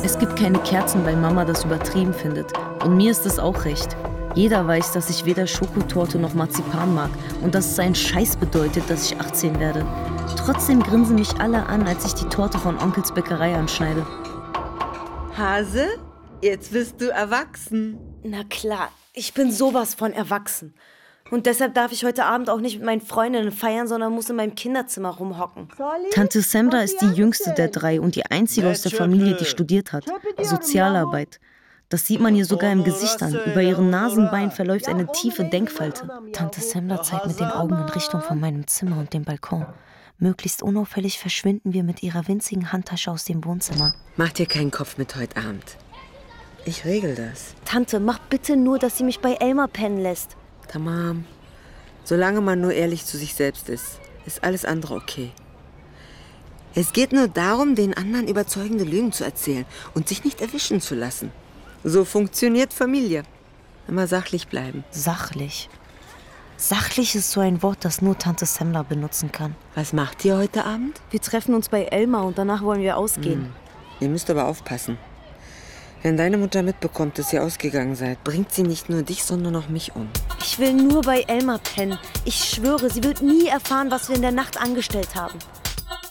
Es gibt keine Kerzen, weil Mama das übertrieben findet. Und mir ist es auch recht. Jeder weiß, dass ich weder Schokotorte noch Marzipan mag und dass es einen Scheiß bedeutet, dass ich 18 werde. Trotzdem grinsen mich alle an, als ich die Torte von Onkels Bäckerei anschneide. Hase, jetzt bist du erwachsen. Na klar, ich bin sowas von erwachsen. Und deshalb darf ich heute Abend auch nicht mit meinen Freundinnen feiern, sondern muss in meinem Kinderzimmer rumhocken. Tante Semra ist die jüngste der 3 und die einzige aus der Familie, die studiert hat. Sozialarbeit. Das sieht man ihr sogar im Gesicht an. Über ihren Nasenbein verläuft eine tiefe Denkfalte. Tante Semra zeigt mit den Augen in Richtung von meinem Zimmer und dem Balkon. Möglichst unauffällig verschwinden wir mit ihrer winzigen Handtasche aus dem Wohnzimmer. Mach dir keinen Kopf mit heute Abend. Ich regel das. Tante, mach bitte nur, dass sie mich bei Elmar pennen lässt. Tamam. Solange man nur ehrlich zu sich selbst ist alles andere okay. Es geht nur darum, den anderen überzeugende Lügen zu erzählen und sich nicht erwischen zu lassen. So funktioniert Familie. Immer sachlich bleiben. Sachlich? Sachlich ist so ein Wort, das nur Tante Semra benutzen kann. Was macht ihr heute Abend? Wir treffen uns bei Elmar und danach wollen wir ausgehen. Ihr müsst aber aufpassen. Wenn deine Mutter mitbekommt, dass ihr ausgegangen seid, bringt sie nicht nur dich, sondern auch mich um. Ich will nur bei Elmar pennen. Ich schwöre, sie wird nie erfahren, was wir in der Nacht angestellt haben.